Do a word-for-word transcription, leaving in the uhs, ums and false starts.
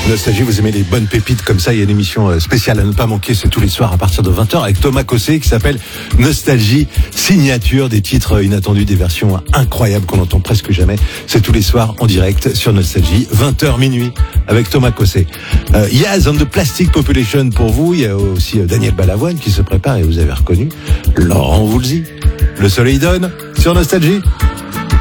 Nostalgie, vous aimez les bonnes pépites comme ça, il y a une émission spéciale à ne pas manquer, c'est tous les soirs à partir de vingt heures avec Thomas Cossé qui s'appelle Nostalgie Signature, des titres inattendus, des versions incroyables qu'on entend presque jamais. C'est tous les soirs en direct sur Nostalgie, vingt heures minuit avec Thomas Cossé. Euh, Yaz on the Plastic Population pour vous, il y a aussi Daniel Balavoine qui se prépare et vous avez reconnu Laurent Voulzy. Le soleil donne sur Nostalgie.